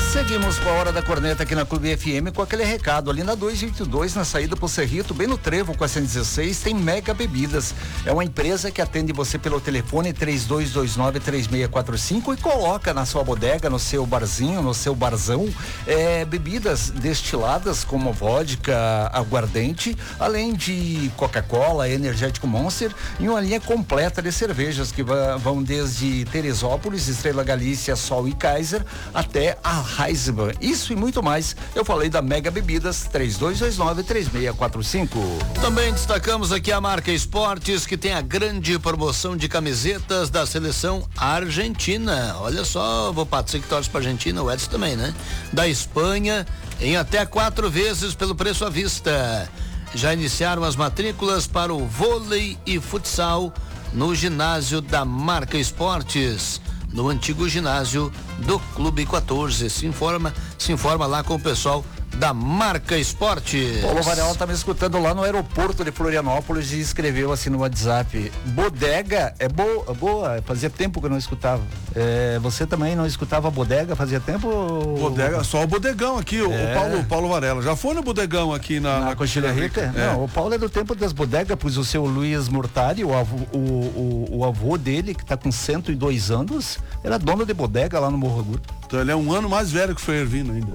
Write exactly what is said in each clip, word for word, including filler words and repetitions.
Seguimos com a Hora da Corneta aqui na Clube F M com aquele recado. Ali na duzentos e oitenta e dois, na saída pro Cerrito, bem no Trevo, com a cento e dezesseis, tem Mega Bebidas. É uma empresa que atende você pelo telefone três dois dois nove, três seis quatro cinco e coloca na sua bodega, no seu barzinho, no seu barzão, é, bebidas destiladas como vodka, aguardente, além de Coca-Cola, Energético Monster e uma linha completa de cervejas que vão desde Teresópolis, Estrela Galícia, Sol e Kaiser, até a Heisman. Isso e muito mais. Eu falei da Mega Bebidas, três dois dois nove, três seis quatro cinco. Também destacamos aqui a Marca Esportes, que tem a grande promoção de camisetas da seleção argentina. Olha só, vou para você que torce para Argentina, o Edson também, né? Da Espanha, em até quatro vezes pelo preço à vista. Já iniciaram as matrículas para o vôlei e futsal no ginásio da Marca Esportes, no antigo ginásio do Clube quatorze. Se informa, se informa lá com o pessoal da Marca Esportes. Paulo Varela tá me escutando lá no aeroporto de Florianópolis e escreveu assim no WhatsApp: bodega é boa, boa, fazia tempo que eu não escutava. É, você também não escutava bodega, fazia tempo? Bodega, só o bodegão aqui, é. o Paulo, Paulo Varela, já foi no bodegão aqui na, na, na Coxilha Rica? Rica? É. Não, o Paulo é do tempo das bodegas, pois o seu Luiz Mortari, o avô, o, o, o avô dele, que tá com cento e dois anos, era dono de bodega lá no Morro Agudo. Então ele é um ano mais velho que o Frei Ervino ainda.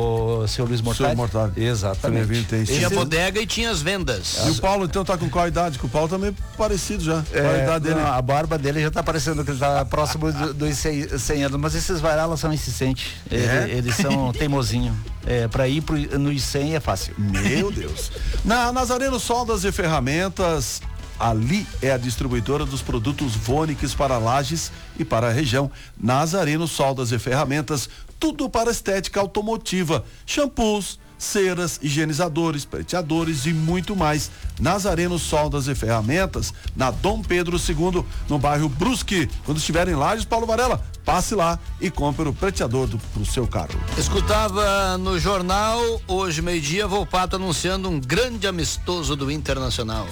O seu Luiz Mortari? Mortari. Exatamente. Tem tinha Esse... bodega e tinha as vendas. E As... o Paulo então tá com qual idade? Que o Paulo também é parecido já. É, qual a idade dele? Não, a barba dele já tá parecendo que ele tá próximo do, dos cem anos, mas esses varalas são insistentes. É? Eles, eles são teimosinhos. É, pra ir pro, nos cem é fácil. Meu Deus. Na Nazareno Soldas e Ferramentas, ali é a distribuidora dos produtos Vonix para Lages e para a região. Nazareno Soldas e Ferramentas, tudo para estética automotiva, shampoos, ceras, higienizadores, preteadores e muito mais. Nazareno Soldas e Ferramentas, na Dom Pedro segundo, no bairro Brusque. Quando estiver em Lages, Paulo Varela, passe lá e compre o preteador do, pro seu carro. Escutava no jornal, hoje meio-dia, Volpato anunciando um grande amistoso do Internacional.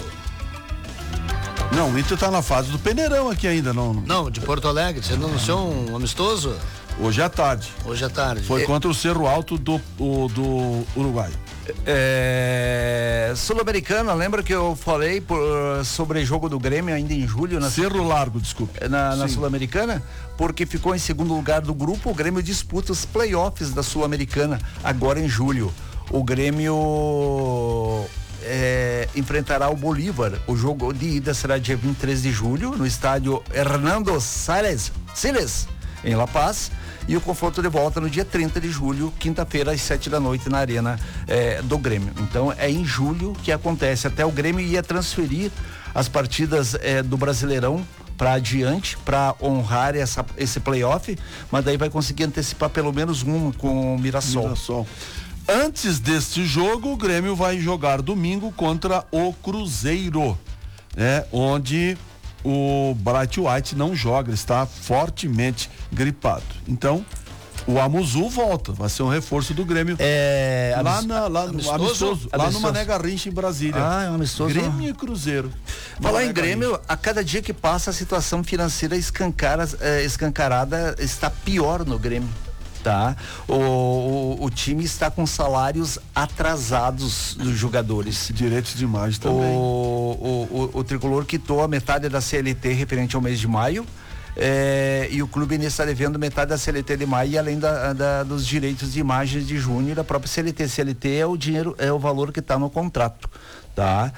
Não, o Inter tá na fase do peneirão aqui ainda, não. Não, de Porto Alegre, você não anunciou um amistoso? Hoje à tarde. Hoje à tarde. Foi é... contra o Cerro Alto do, o, do Uruguai. É... Sul-Americana, lembra que eu falei por, sobre jogo do Grêmio ainda em julho? Na Cerro Largo, desculpe. Na, na Sul-Americana? Porque ficou em segundo lugar do grupo, o Grêmio disputa os playoffs da Sul-Americana, agora em julho. O Grêmio... É, enfrentará o Bolívar. O jogo de ida será dia vinte e três de julho no estádio Hernando Siles, Siles em La Paz, e o confronto de volta no dia trinta de julho, quinta-feira, às sete da noite, na arena é, do Grêmio. Então é em julho que acontece. Até o Grêmio ia transferir as partidas é, do Brasileirão para adiante, para honrar essa, esse playoff, mas daí vai conseguir antecipar pelo menos um com o Mirassol. Mirassol. Antes deste jogo, o Grêmio vai jogar domingo contra o Cruzeiro, né? Onde o Bright White não joga, está fortemente gripado. Então, o Amuzu volta, vai ser um reforço do Grêmio. É, lá amis... na, lá no amistoso, amistoso, lá amistoso. no Mané Garrincha, em Brasília. Ah, é um amistoso. Grêmio e Cruzeiro. Falar em Grêmio, a cada dia que passa a situação financeira escancara, eh, escancarada está pior no Grêmio. Tá? O, o, o time está com salários atrasados dos jogadores. Direitos de imagem também. O, o, o, o Tricolor quitou a metade da C L T referente ao mês de maio. É, e o clube ainda está devendo metade da C L T de maio, e além da, da, dos direitos de imagens de junho da própria C L T. C L T é o dinheiro, é o valor que está no contrato. Tá?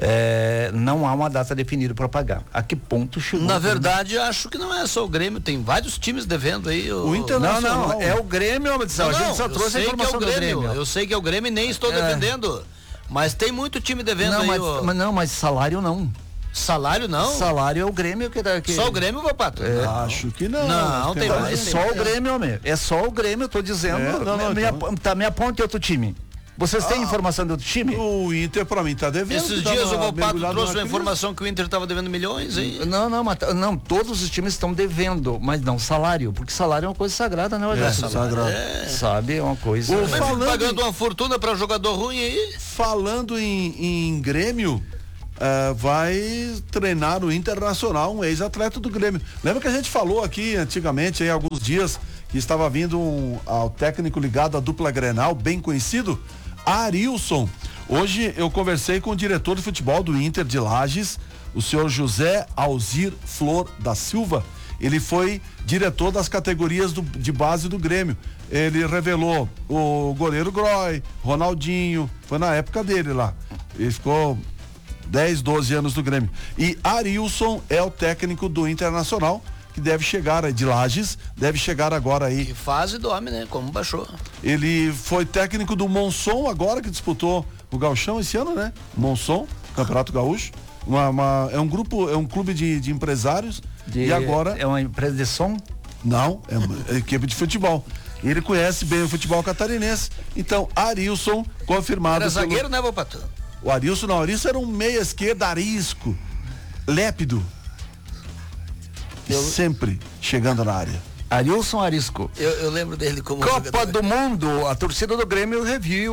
É, não há uma data definida para pagar. A que ponto chegou? Na verdade, acho que não é só o Grêmio, tem vários times devendo aí. O, o Internacional. Não, não, é o Grêmio, não, não, a gente só trouxe a informação é o Grêmio, do Grêmio. Eu sei que é o Grêmio e nem estou é. defendendo, mas tem muito time devendo não, aí. Mas, o... mas não, mas salário não. Salário não? Salário é o Grêmio que dá. Que... Só o Grêmio, Papato? É, acho que não. Não, não tem mais. É só o Grêmio, homem. É só o Grêmio, eu tô dizendo. É, não, não, me, então... tá, me aponte outro time. Vocês têm ah, informação do outro time? O Inter, pra mim, tá devendo. Esses dias o Volpato trouxe uma informação que o Inter estava devendo milhões aí. Não, não, mas, não, todos os times estão devendo, mas não salário, porque salário é uma coisa sagrada, né, é, sagrado. É. Sabe, é uma coisa... O, falando pagando em, uma fortuna pra jogador ruim aí. Falando em, em Grêmio, uh, vai treinar o Internacional, um ex-atleta do Grêmio. Lembra que a gente falou aqui antigamente, aí, alguns dias, que estava vindo um, ao técnico ligado à dupla Grenal, bem conhecido, Arilson. Hoje eu conversei com o diretor de futebol do Inter de Lages, o senhor José Alzir Flor da Silva. Ele foi diretor das categorias do, de base do Grêmio. Ele revelou o goleiro Groy, Ronaldinho, foi na época dele lá. Ele ficou dez, doze anos do Grêmio. E Arilson é o técnico do Internacional, que deve chegar aí de Lages, deve chegar agora aí. Que fase do homem, né? Como baixou. Ele foi técnico do Monson agora, que disputou o Gauchão esse ano, né? Monson, Campeonato Gaúcho. Uma, uma, é um grupo, é um clube de, de empresários. De, e agora. É uma empresa de som? Não, é uma equipe de futebol. Ele conhece bem o futebol catarinense. Então, Arilson, confirmado. Era zagueiro, pelo... né, Vopato? O Arilson, não, o Arilson era um meia esquerda arisco, lépido. Eu... Sempre chegando na área. Arilson Arisco. Eu, eu lembro dele como Copa jogador. do Mundo, a torcida do Grêmio reviu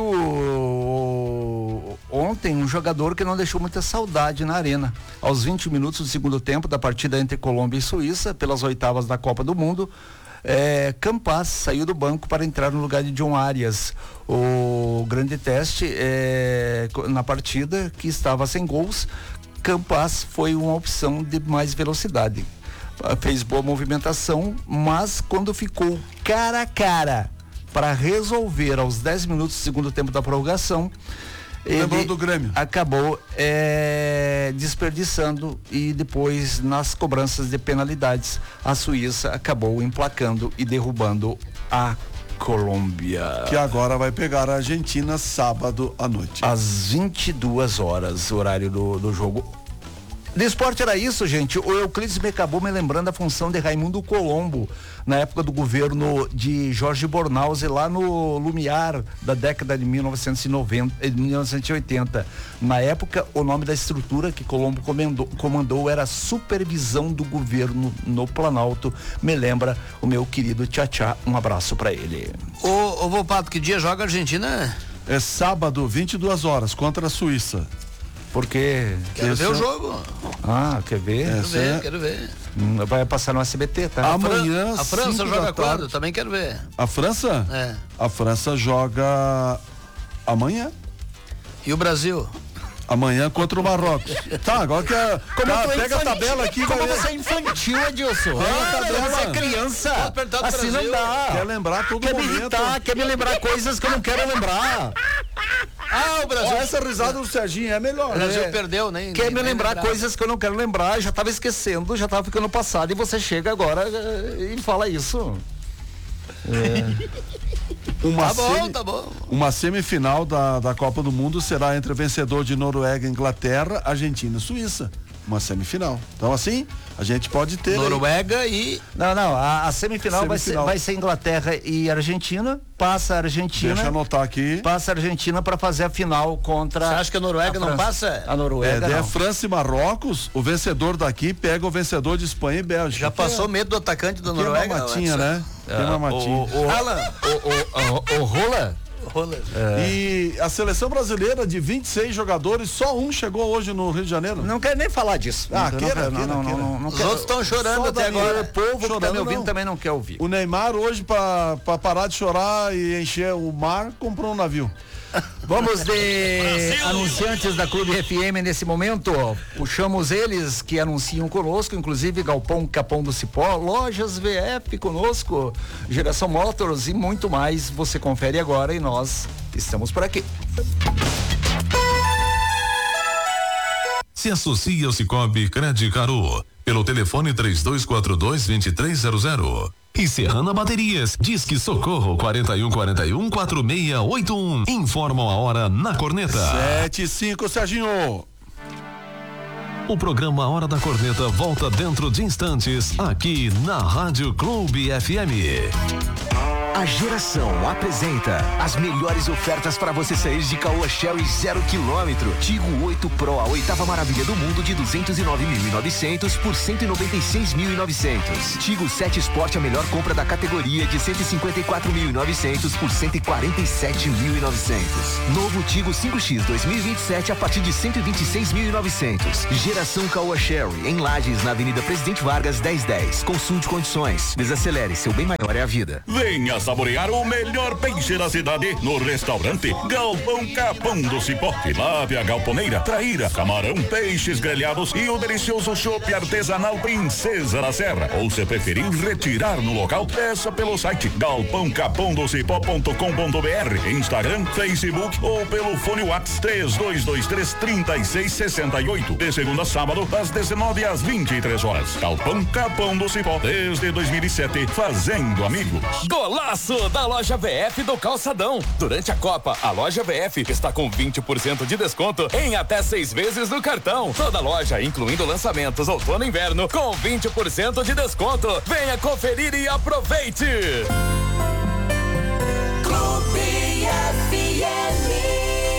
ontem um jogador que não deixou muita saudade na arena. Aos vinte minutos do segundo tempo da partida entre Colômbia e Suíça, pelas oitavas da Copa do Mundo, é, Campas saiu do banco para entrar no lugar de John Arias. O grande teste é, na partida, que estava sem gols, Campas foi uma opção de mais velocidade. Fez boa movimentação, mas quando ficou cara a cara para resolver aos dez minutos do segundo tempo da prorrogação, lembrou ele do Grêmio. acabou é, desperdiçando, e depois nas cobranças de penalidades a Suíça acabou emplacando e derrubando a Colômbia. Que agora vai pegar a Argentina sábado à noite. Às vinte e duas horas, o horário do, do jogo. De esporte era isso, gente. O Euclides me acabou me lembrando a função de Raimundo Colombo na época do governo de Jorge Bornauze, lá no Lumiar da década de mil novecentos e noventa, mil novecentos e oitenta. Na época, o nome da estrutura que Colombo comandou, comandou era Supervisão do Governo no Planalto. Me lembra o meu querido Tchá-Tchá. Um abraço pra ele. Ô, ô Volpato, que dia joga a Argentina? É sábado, vinte e duas horas, contra a Suíça. Porque... Quero ver o jogo. Ah, quer ver? Quero Essa ver, é- quero ver. Hum, Vai passar no S B T, tá? Amanhã, A França cinco joga da tarde. quando? Também quero ver. A França? É. A França joga amanhã. E o Brasil? Amanhã contra o Marrocos. Tá, agora que a. Como tá, tu é pega a infantil. tabela aqui, Como vai ver. você é infantil, Edilson. Pega a Ah, tabela. você é criança. Pode apertar do Assim Brasil. não dá. Quer lembrar todo Quer me momento. irritar, quer me lembrar coisas que eu não quero lembrar. Ah, o Ó, Brasil. essa risada do Serginho é melhor. O Brasil né? perdeu, nem. Quer nem- me nem lembrar lembrava. coisas que eu não quero lembrar. Já tava esquecendo, já tava ficando passado, e você chega agora eh, e fala isso. Uma, Tá bom, semi- tá bom. uma semifinal da, da Copa do Mundo será entre o vencedor de Noruega, Inglaterra, Argentina e Suíça. Uma semifinal. Então, assim, a gente pode ter. aí- Noruega e. Não, não, a, a semifinal, Vai, ser, Semifinal. vai ser Inglaterra e Argentina. Passa a Argentina. Deixa eu anotar aqui. Passa a Argentina para fazer a final contra. Você acha que a Noruega não França. passa? A É, Noruega daí é não. França e Marrocos, o vencedor daqui pega o vencedor de Espanha e Bélgica. Já Que é- passou medo do atacante da que é uma Noruega? matinha, Edson? né? Tem uma matinha. O, Alan. o, o, o Rola? Rola. E a seleção brasileira de vinte e seis jogadores, só um chegou hoje no Rio de Janeiro. Não quero nem falar disso. Ah, não, queira, não, queira, não, queira. não, não, não Os quero. outros estão chorando Só até daí, agora. O povo que tá Chorando, me ouvindo não. também não quer ouvir. O Neymar hoje, pra, pra parar de chorar e encher o mar, comprou um navio. Vamos de anunciantes da Clube F M nesse momento. Puxamos eles que anunciam conosco, inclusive Galpão Capão do Cipó, Lojas V F conosco, Geração Motors e muito mais. Você confere agora e nós estamos por aqui. Se associe ao Cicobi Cred Caru pelo telefone três dois quatro dois, dois três zero zero. E Serrana Baterias, Disque Socorro quarenta e um quarenta e um, quarenta e seis oitenta e um. Informam a hora na corneta. Sete e cinco, Serginho. O programa Hora da Corneta volta dentro de instantes aqui na Rádio Clube F M. A Geração apresenta as melhores ofertas para você sair de Caoa Sherry zero quilômetro. Tigo oito Pro, a oitava maravilha do mundo, de duzentos e nove mil e novecentos por cento e noventa e seis mil e novecentos. Tigo sete Sport, a melhor compra da categoria, de cento e cinquenta e quatro mil e novecentos por cento e quarenta e sete mil e novecentos. Novo Tigo cinco X dois mil e vinte e sete a partir de cento e vinte e seis mil e novecentos. Geração Caoa Sherry, em Lages, na Avenida Presidente Vargas dez dez. Consulte condições. Desacelere, seu bem maior é a vida. Venha saborear o melhor peixe da cidade no restaurante Galpão Capão do Cipó. Tilápia, galponeira, traíra, camarão, peixes grelhados e o delicioso chopp artesanal Princesa da Serra. Ou se preferir retirar no local, peça pelo site galpão capão do cipó ponto com ponto br, Instagram, Facebook ou pelo fone WhatsApp três dois dois três, três seis seis oito. De segunda a sábado, das dezenove às vinte e três horas. Galpão Capão do Cipó, desde dois mil e sete, fazendo amigos. Golaço da Loja V F do Calçadão. Durante a Copa, a Loja V F está com vinte por cento de desconto em até seis vezes no cartão. Toda loja, incluindo lançamentos outono e inverno, com vinte por cento de desconto. Venha conferir e aproveite! Clube F M.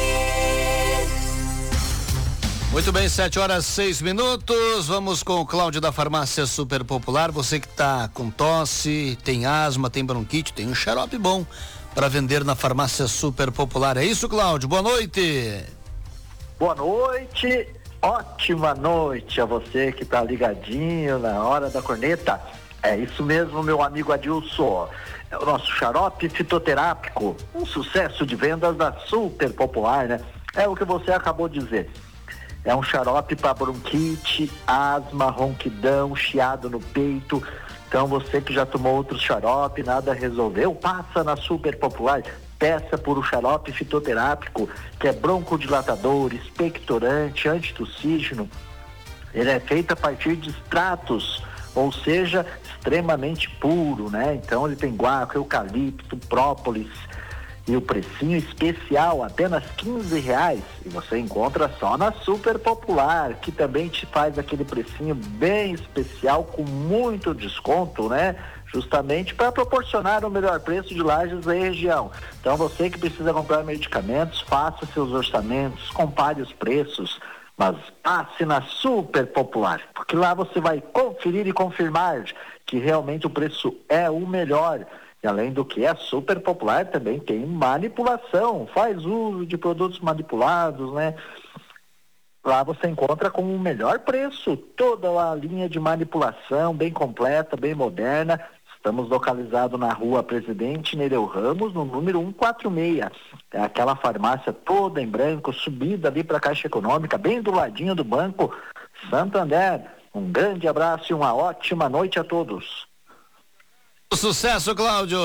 Muito bem, sete horas seis minutos. Vamos com o Cláudio da Farmácia Super Popular. Você que está com tosse, tem asma, tem bronquite, tem um xarope bom para vender na Farmácia Super Popular. É isso, Cláudio? Boa noite. Boa noite. Ótima noite a você que está ligadinho na hora da corneta. É isso mesmo, meu amigo Adilson. É o nosso xarope fitoterápico, um sucesso de vendas da Super Popular, né? É o que você acabou de dizer. É um xarope para bronquite, asma, ronquidão, chiado no peito. Então você que já tomou outro xarope, nada resolveu, passa na Super Popular, peça por um xarope fitoterápico, que é broncodilatador, expectorante, antitussígeno. Ele é feito a partir de extratos, ou seja, extremamente puro, né? Então ele tem guaco, eucalipto, própolis. E o precinho especial, apenas quinze reais. E você encontra só na Super Popular, que também te faz aquele precinho bem especial, com muito desconto, né? Justamente para proporcionar o melhor preço de Lages da região. Então você que precisa comprar medicamentos, faça seus orçamentos, compare os preços, mas passe na Super Popular, porque lá você vai conferir e confirmar que realmente o preço é o melhor. E além do que, a Super Popular também tem manipulação, faz uso de produtos manipulados, né? Lá você encontra com o melhor preço, toda a linha de manipulação bem completa, bem moderna. Estamos localizados na rua Presidente Nereu Ramos, no número cento e quarenta e seis. É aquela farmácia toda em branco, subida ali para a Caixa Econômica, bem do ladinho do Banco Santander. Um grande abraço e uma ótima noite a todos. Sucesso, Cláudio.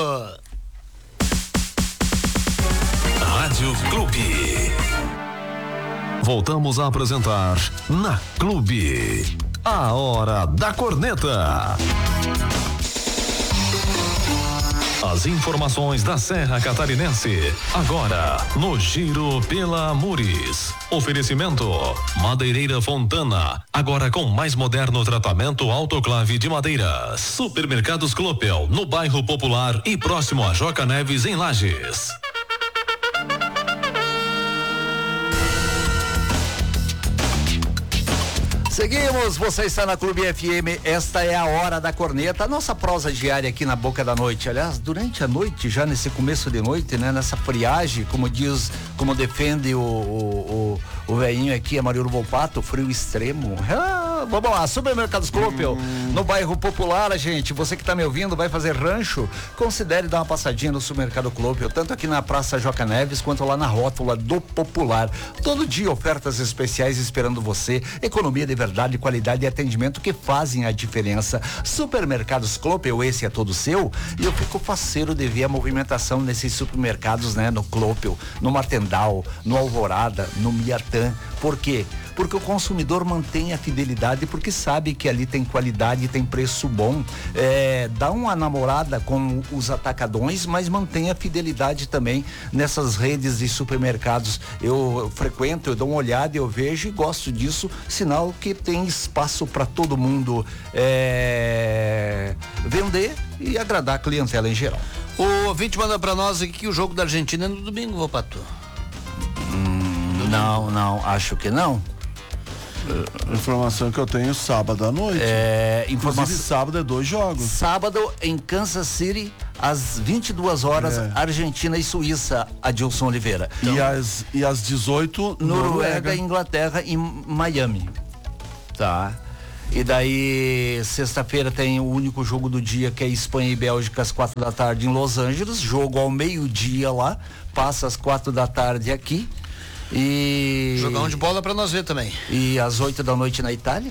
Rádio Clube. Voltamos a apresentar na Clube. A Hora da Corneta. As informações da Serra Catarinense, agora no Giro pela Amures. Oferecimento Madeireira Fontana, agora com mais moderno tratamento autoclave de madeiras. Supermercados Clopel, no bairro Popular e próximo a Joca Neves, em Lages. Seguimos, você está na Clube F M, esta é a Hora da Corneta, a nossa prosa diária aqui na boca da noite. Aliás, durante a noite, já nesse começo de noite, né? Nessa friagem, como diz, como defende o, o, o, o velhinho aqui, a Mariano Volpato, frio extremo. Ah, vamos lá, Supermercados Clopel, hum. no bairro Popular, gente, você que está me ouvindo, vai fazer rancho, considere dar uma passadinha no Supermercado Clopel, tanto aqui na Praça Joca Neves, quanto lá na rótula do Popular. Todo dia ofertas especiais esperando você, economia de verdade, qualidade e atendimento que fazem a diferença. Supermercados Clopel, esse é todo seu, e eu fico faceiro de ver a movimentação nesses supermercados, né? No Clopel, no Martendal, no Alvorada, no Miatã. Por quê? porque o consumidor mantém a fidelidade, porque sabe que ali tem qualidade, tem preço bom. É, dá uma namorada com os atacadões, mas mantém a fidelidade também nessas redes de supermercados. Eu, eu frequento, eu dou uma olhada, eu vejo e gosto disso, sinal que tem espaço para todo mundo é, vender e agradar a clientela em geral. O ouvinte manda pra nós aqui que o jogo da Argentina é no domingo, Volpato. Hum, não, não, acho que não. Informação que eu tenho sábado à noite. É, informação. Inclusive sábado é dois jogos. Sábado em Kansas City, às vinte e duas horas, é. Argentina e Suíça, Adilson Oliveira. Então, e, às, e às dezoito, Noruega, Noruega, Inglaterra e Miami. Tá. E daí, sexta-feira tem o único jogo do dia, que é Espanha e Bélgica, às quatro da tarde em Los Angeles. Jogo ao meio-dia lá, passa às quatro da tarde aqui. E jogão de bola pra nós ver também. E às oito da noite na Itália.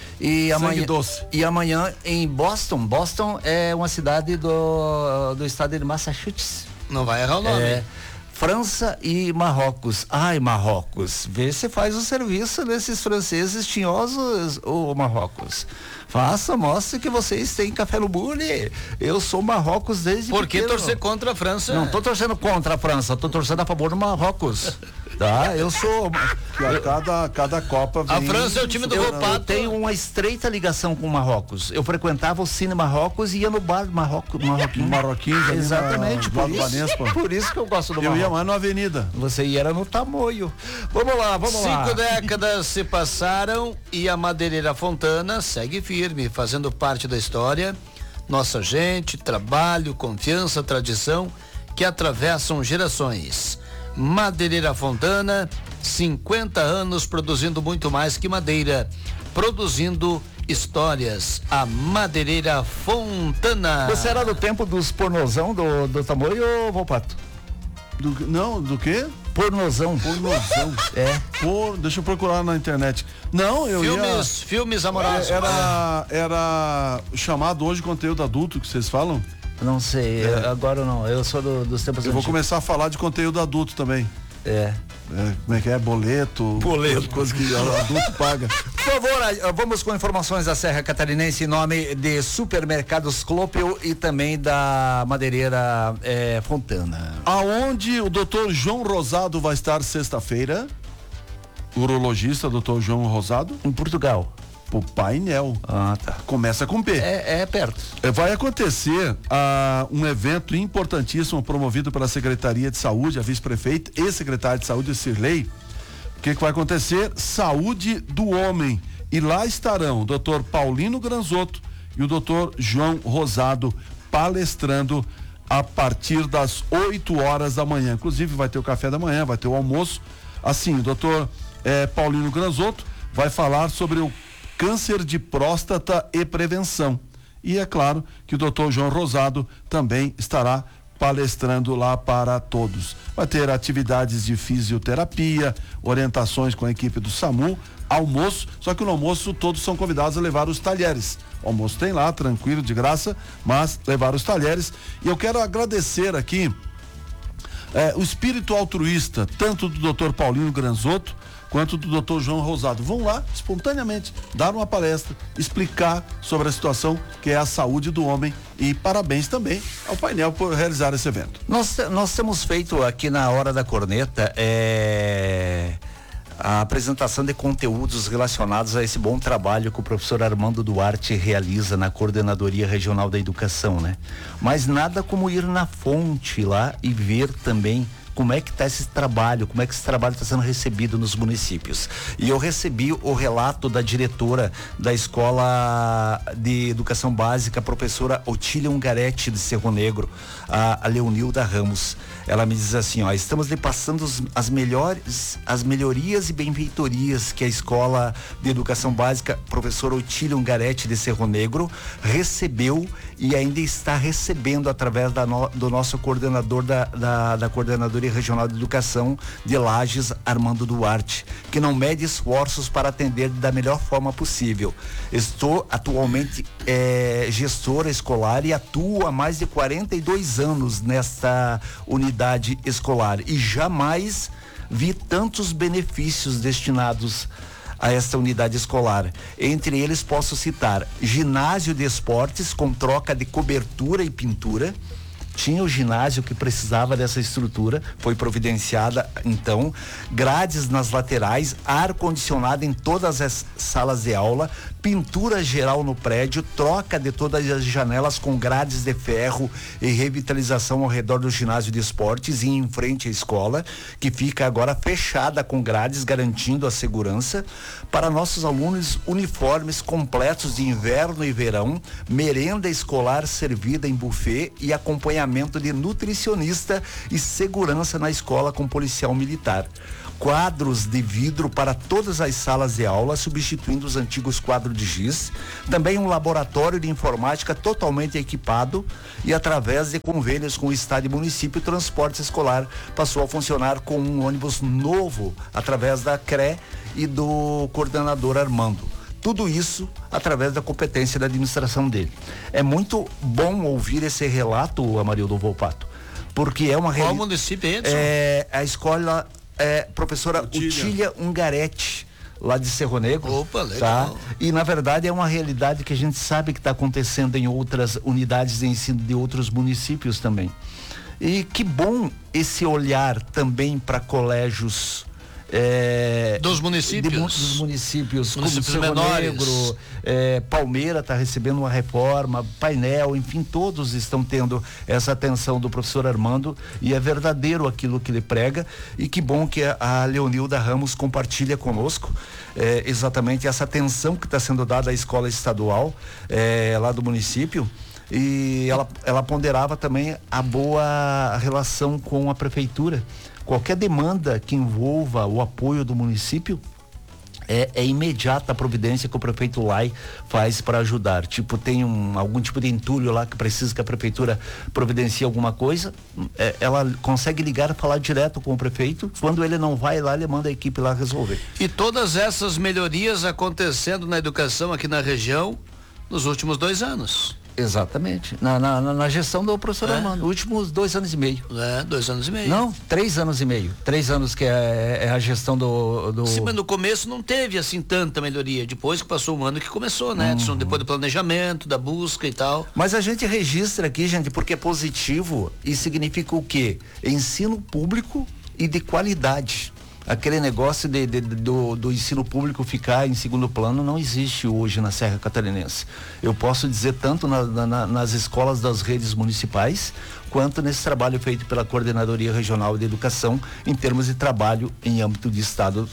E amanhã, doce. e amanhã em Boston. Boston é uma cidade do, do estado de Massachusetts. Não vai errar o nome. É, França e Marrocos. Ai, Marrocos, vê se faz o serviço desses franceses tinhosos, ô Marrocos. Faça, mostre que vocês têm café no bule. Eu sou Marrocos desde Por que pequeno. torcer contra a França? Não tô torcendo contra a França, tô torcendo a favor do Marrocos. Tá? Eu sou. Que a cada, cada Copa vem. A França é o time do Volpato. Eu tenho uma estreita ligação com o Marrocos. Eu frequentava o Cine Marrocos e ia no bar Marroco, Marroquinho. Marroquinho, exatamente. Na, por, isso, por isso que eu gosto do eu Marrocos. Eu ia mais na Avenida. Você ia no Tamoio. Vamos lá, vamos Cinco lá. Cinco décadas se passaram e a Madeireira Fontana segue firme, fazendo parte da história. Nossa gente, trabalho, confiança, tradição que atravessam gerações. Madeireira Fontana, cinquenta anos produzindo muito mais que madeira, produzindo histórias. A Madeireira Fontana. Você era do tempo dos pornozão do, do Tamoio, ou Volpato? Do, não, do quê? Pornozão. Pornozão. É. Por, deixa eu procurar na internet. Não, eu filmes, ia... Filmes amorosos. Era, era chamado hoje conteúdo adulto que vocês falam? Não sei, é. agora não. Eu sou do, dos tempos Eu antigos. vou começar a falar de conteúdo adulto também. É. É, como é que é? Boleto. Boleto. Coisa que o adulto paga. Por favor, vamos com informações da Serra Catarinense em nome de Supermercados Clopel e também da Madeireira é, Fontana. Aonde o doutor João Rosado vai estar sexta-feira? Urologista, doutor João Rosado? Em Portugal. O painel. Ah, tá. Começa com P. É, é perto. Vai acontecer ah, um evento importantíssimo promovido pela Secretaria de Saúde, a vice-prefeita e secretária de Saúde, Cirlei. O que, que vai acontecer? Saúde do Homem. E lá estarão o doutor Paulino Granzotto e o doutor João Rosado palestrando a partir das oito horas da manhã. Inclusive vai ter o café da manhã, vai ter o almoço. Assim, o doutor eh, Paulino Granzotto vai falar sobre o câncer de próstata e prevenção. E é claro que o doutor João Rosado também estará palestrando lá para todos. Vai ter atividades de fisioterapia, orientações com a equipe do SAMU, almoço, só que no almoço todos são convidados a levar os talheres. O almoço tem lá, tranquilo, de graça, mas levar os talheres. E eu quero agradecer aqui eh, o espírito altruísta, tanto do doutor Paulino Granzotto, quanto do doutor João Rosado. Vão lá, espontaneamente, dar uma palestra, explicar sobre a situação que é a saúde do homem, e parabéns também ao painel por realizar esse evento. Nós, nós temos feito aqui na Hora da Corneta é, a apresentação de conteúdos relacionados a esse bom trabalho que o professor Armando Duarte realiza na Coordenadoria Regional da Educação, né? Mas nada como ir na fonte lá e ver também como é que está esse trabalho, como é que esse trabalho está sendo recebido nos municípios. E eu recebi o relato da diretora da Escola de Educação Básica, a professora Otília Ungaretti de Cerro Negro, a, a Leonilda Ramos. Ela me diz assim, ó, estamos lhe passando os, as melhores, as melhorias e benfeitorias que a Escola de Educação Básica, professora Otília Ungaretti de Cerro Negro, recebeu e ainda está recebendo através da no, do nosso coordenador da, da, da Coordenadoria Regional de Educação de Lages, Armando Duarte, que não mede esforços para atender da melhor forma possível. Estou atualmente é, gestora escolar e atuo há mais de quarenta e dois anos nesta unidade escolar e jamais vi tantos benefícios destinados a esta unidade escolar. Entre eles posso citar ginásio de esportes com troca de cobertura e pintura. Tinha o ginásio que precisava dessa estrutura, foi providenciada então, grades nas laterais, ar-condicionado em todas as salas de aula, pintura geral no prédio, troca de todas as janelas com grades de ferro e revitalização ao redor do ginásio de esportes e em frente à escola, que fica agora fechada com grades, garantindo a segurança. Para nossos alunos, uniformes completos de inverno e verão, merenda escolar servida em buffet e acompanhamento de nutricionista e segurança na escola com policial militar. Quadros de vidro para todas as salas de aula, substituindo os antigos quadros de giz. Também um laboratório de informática totalmente equipado e através de convênios com o estado e município, o transporte escolar passou a funcionar com um ônibus novo através da C R E e do coordenador Armando. Tudo isso através da competência da administração dele. É muito bom ouvir esse relato, Amarildo Volpato, porque é uma... Qual reali... município é, Edson? É a escola é, professora Utília Ungaretti, lá de Cerro Negro. Opa, legal. Tá? E na verdade é uma realidade que a gente sabe que está acontecendo em outras unidades de ensino de outros municípios também. E que bom esse olhar também para colégios É, dos municípios, de, dos municípios, municípios como Cerro menores. Negro, é, Palmeira está recebendo uma reforma, Painel, enfim, todos estão tendo essa atenção do professor Armando e é verdadeiro aquilo que ele prega e que bom que a, a Leonilda Ramos compartilha conosco é, exatamente essa atenção que está sendo dada à escola estadual é, lá do município. E ela, ela ponderava também a boa relação com a prefeitura. Qualquer demanda que envolva o apoio do município é, é imediata a providência que o prefeito Lai faz para ajudar. Tipo, tem um, algum tipo de entulho lá que precisa que a prefeitura providencie alguma coisa, é, ela consegue ligar e falar direto com o prefeito. Quando ele não vai lá, ele manda a equipe lá resolver. E todas essas melhorias acontecendo na educação aqui na região nos últimos dois anos. Exatamente, na, na, na gestão do professor é. Armando, últimos dois anos e meio. É, dois anos e meio. Não, três anos e meio. Três anos que é, é a gestão do, do... Sim, mas no começo não teve assim tanta melhoria. Depois que passou um ano que começou, né, Edson? Uhum. Depois do planejamento, da busca e tal. Mas a gente registra aqui, gente, porque é positivo e significa o quê? Ensino público e de qualidade. Aquele negócio de, de, de, do, do ensino público ficar em segundo plano não existe hoje na Serra Catarinense. Eu posso dizer tanto na, na, nas escolas das redes municipais, quanto nesse trabalho feito pela Coordenadoria Regional de Educação, em termos de trabalho em âmbito de estado,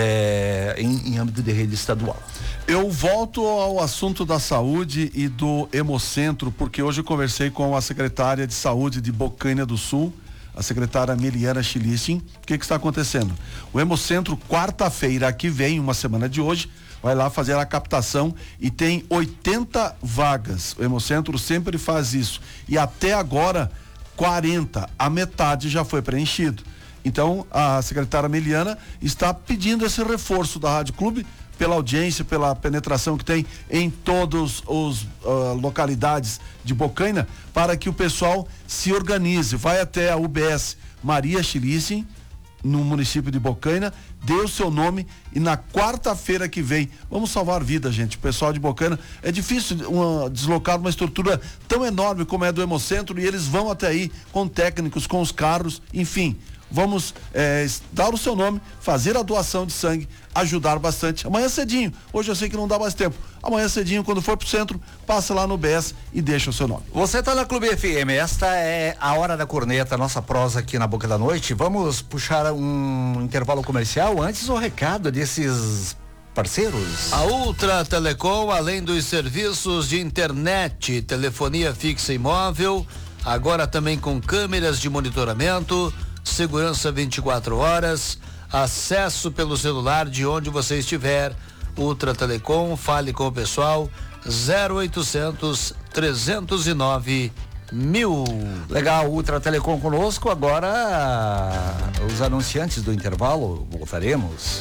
é, em, em âmbito de rede estadual. Eu volto ao assunto da saúde e do Hemocentro, porque hoje eu conversei com a secretária de saúde de Bocaina do Sul, a secretária Miliana Chilichin. O que que está acontecendo? O Hemocentro, quarta-feira que vem, uma semana de hoje, vai lá fazer a captação e tem oitenta vagas. O Hemocentro sempre faz isso. E até agora, quarenta, a metade já foi preenchido. Então, a secretária Miliana está pedindo esse reforço da Rádio Clube, pela audiência, pela penetração que tem em todas as uh, localidades de Bocaina, para que o pessoal se organize. Vai até a U B S Maria Chilichin, no município de Bocaina, dê o seu nome e na quarta-feira que vem, vamos salvar vidas, gente. O pessoal de Bocaina, é difícil uma, deslocar uma estrutura tão enorme como é do Hemocentro, e eles vão até aí com técnicos, com os carros, enfim. Vamos é, dar o seu nome, fazer a doação de sangue, ajudar bastante. Amanhã cedinho, hoje eu sei que não dá mais tempo. Amanhã cedinho, quando for pro centro, passa lá no B S e deixa o seu nome. Você tá na Clube F M, esta é a Hora da Corneta, nossa prosa aqui na Boca da Noite. Vamos puxar um intervalo comercial. Antes, o recado desses parceiros. A Ultra Telecom, além dos serviços de internet, telefonia fixa e móvel, agora também com câmeras de monitoramento, segurança vinte e quatro horas, acesso pelo celular de onde você estiver. Ultra Telecom, fale com o pessoal, zero oitocentos, trezentos e nove, mil. Legal, Ultra Telecom conosco. Agora, os anunciantes do intervalo, voltaremos.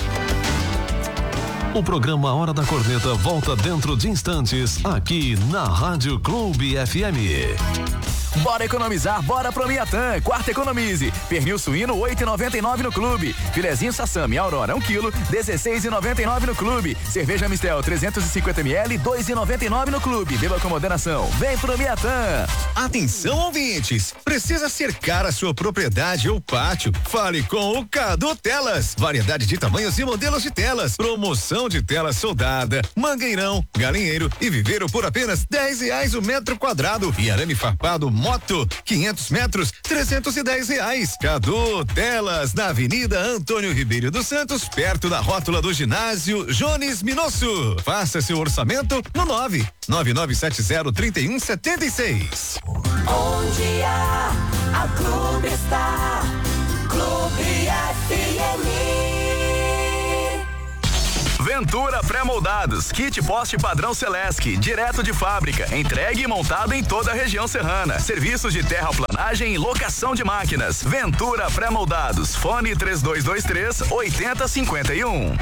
O programa Hora da Corneta volta dentro de instantes, aqui na Rádio Clube F M. Bora economizar, bora pro Miatã. Quarta economize. Pernil suíno oito e noventa e nove no clube. Filezinho Sassami Aurora um quilo, dezesseis e noventa e nove no clube. Cerveja Mistel trezentos e cinquenta mililitros, dois e noventa e nove no clube. Beba com moderação. Vem pro Miatã. Atenção, ouvintes. Precisa cercar a sua propriedade ou pátio? Fale com o Cadu Telas. Variedade de tamanhos e modelos de telas. Promoção de tela soldada, mangueirão, galinheiro e viveiro por apenas dez reais o metro quadrado. E arame farpado Moto, quinhentos metros, trezentos e dez reais. Cadu Telas, na Avenida Antônio Ribeiro dos Santos, perto da rótula do ginásio Jones Minosso. Faça seu orçamento no nove nove nove sete zero três um sete seis. Onde há a Clube está, Clube F M. Ventura Pré-Moldados, kit poste padrão Celesc, direto de fábrica, entregue e montado em toda a região serrana. Serviços de terraplanagem e locação de máquinas. Ventura Pré-Moldados, fone três dois dois três oito zero cinco um.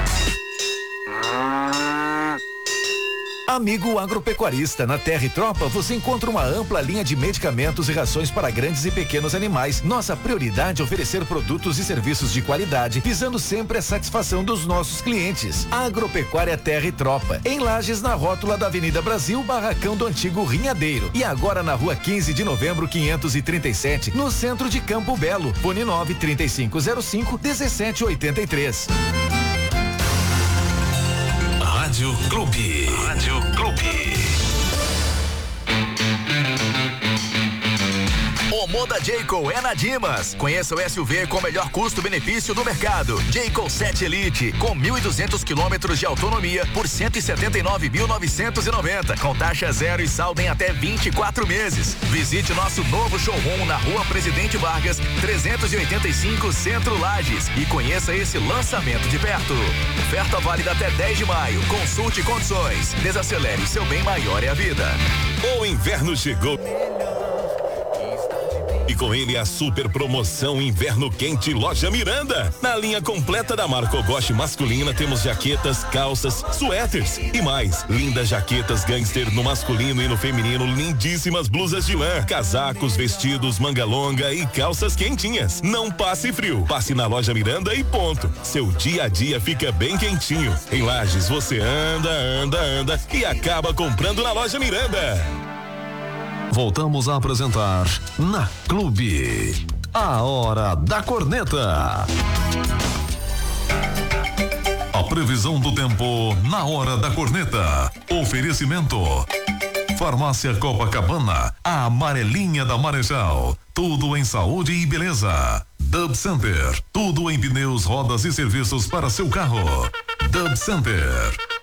Amigo agropecuarista, na Terra e Tropa você encontra uma ampla linha de medicamentos e rações para grandes e pequenos animais. Nossa prioridade é oferecer produtos e serviços de qualidade, visando sempre a satisfação dos nossos clientes. Agropecuária Terra e Tropa, em Lages, na rótula da Avenida Brasil, barracão do antigo Rinhadeiro. E agora na Rua quinze de Novembro, quinhentos e trinta e sete, no centro de Campo Belo. Fone nove trinta e cinco zero cinco dezessete oitenta e três. Rádio Clube. Rádio Clube. O Moda Jayco é na Dimas. Conheça o S U V com o melhor custo-benefício do mercado. Jayco sete Elite, com mil e duzentos quilômetros de autonomia por cento e setenta e nove mil novecentos e noventa, com taxa zero e saldo em até vinte e quatro meses. Visite nosso novo showroom na Rua Presidente Vargas, trezentos e oitenta e cinco, Centro Lages, e conheça esse lançamento de perto. Oferta válida até dez de maio. Consulte condições. Desacelere, seu bem maior é a vida. O inverno chegou. E com ele a super promoção Inverno Quente Loja Miranda. Na linha completa da marca Ogoshi masculina temos jaquetas, calças, suéteres e mais. Lindas jaquetas gangster no masculino e no feminino, lindíssimas blusas de lã, casacos, vestidos, manga longa e calças quentinhas. Não passe frio, passe na Loja Miranda e ponto. Seu dia a dia fica bem quentinho. Em Lages você anda, anda, anda e acaba comprando na Loja Miranda. Voltamos a apresentar na Clube, a Hora da Corneta. A previsão do tempo na Hora da Corneta. Oferecimento: Farmácia Copacabana, a amarelinha da Marechal. Tudo em saúde e beleza. Dub Center, tudo em pneus, rodas e serviços para seu carro. Dub Center.